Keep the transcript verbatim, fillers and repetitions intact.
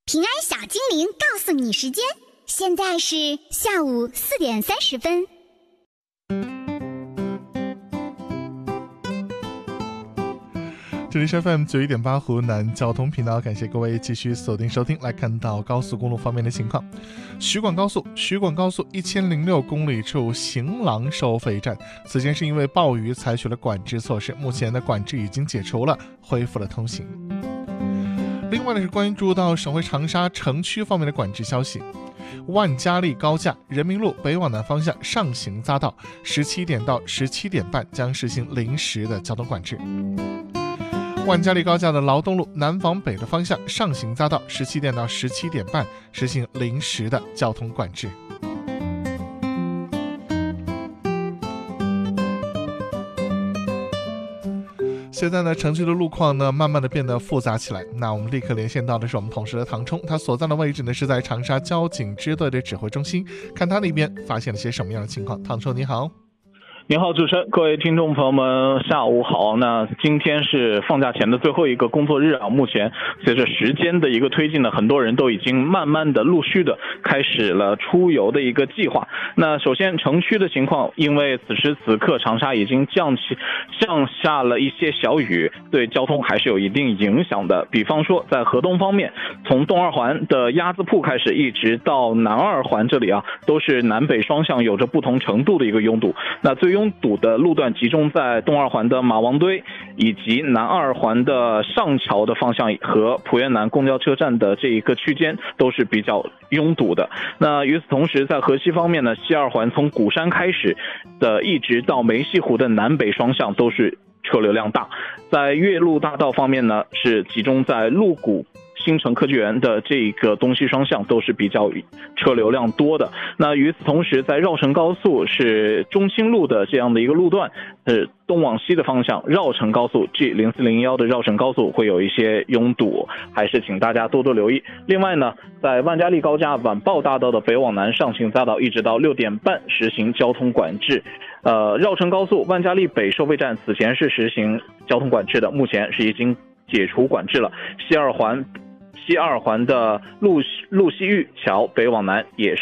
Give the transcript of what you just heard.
平安小精灵告诉你时间，现在是下午四点三十分。 这里是 F M 九一点八湖南交通频道，感谢各位继续锁定收听。来看到高速公路方面的情况，徐广高速徐广高速一千零六公里处行廊收费站，此前是因为暴雨采取了管制措施，目前的管制已经解除了，恢复了通行。另外呢，是关注到省会长沙城区方面的管制消息。万家利高架人民路北往南方向上行匝道十七点到十七点半将实行临时的交通管制。万家利高架的劳动路南往北的方向上行匝道十七点到十七点半实行临时的交通管制。现在呢，城区的路况呢，慢慢的变得复杂起来。那我们立刻连线到的是我们同事的唐冲，他所在的位置呢是在长沙交警支队的指挥中心，看他那边发现了些什么样的情况。唐冲你好。 您好，主持人，各位听众朋友们，下午好。那今天是放假前的最后一个工作日啊。目前随着时间的一个推进呢，很多人都已经慢慢的、陆续的开始了出游的一个计划。那首先城区的情况，因为此时此刻长沙已经降起降下了一些小雨，对交通还是有一定影响的。比方说在河东方面，从东二环的鸭子铺开始，一直到南二环这里啊，都是南北双向有着不同程度的一个拥堵。那最拥堵的路段集中在东二环的马王堆，以及南二环的上桥的方向和浦园南公交车站的这一个区间都是比较拥堵的。那与此同时，在河西方面呢，西二环从鼓山开始的一直到梅溪湖的南北双向都是车流量大。在岳麓大道方面呢，是集中在鹿谷新城科技园的这个东西双向都是比较车流量多的。那与此同时，在绕城高速是中清路的这样的一个路段，呃，东往西的方向绕城高速 G 零四零一 的绕城高速会有一些拥堵，还是请大家多多留意。另外呢，在万家利高架晚报大道的北往南上行匝道一直到六点半实行交通管制。呃，绕城高速万家利北收费站此前是实行交通管制的，目前是已经解除管制了。西二环西二环的路路西峪桥北往南也是